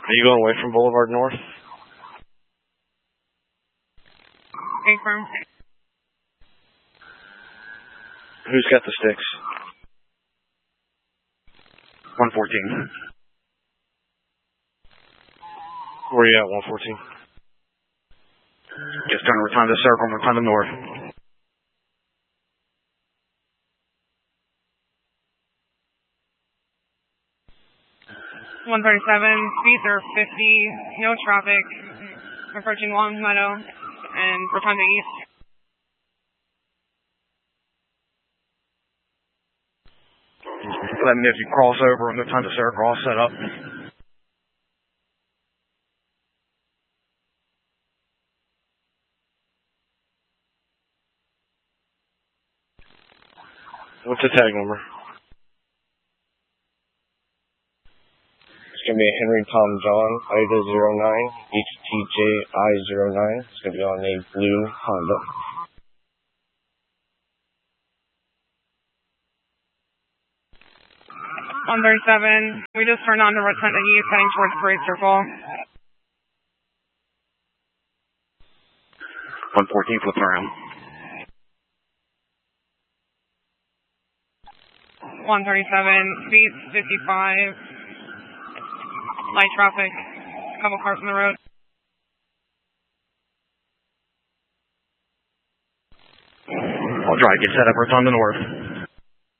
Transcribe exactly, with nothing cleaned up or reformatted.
Are you going away from Boulevard North? Confirm. Who's got the sticks? one fourteen. Where are you at, one fourteen? Just trying to return to the circle and return to north. one thirty-seven, speeds are fifty, no traffic, approaching Long Meadow, and return to east. Let me know if you cross over and return to the circle, all set up. What's the tag number? It's going to be Henry Tom John, Ida zero nine, H T J I zero nine. It's going to be on a blue Honda. one thirty-seven, we just turned on to return to east, heading towards Parade Circle. one fourteen, flip around. one thirty-seven, speeds fifty-five, light traffic, a couple cars on the road. I'll try to get set up, return to north.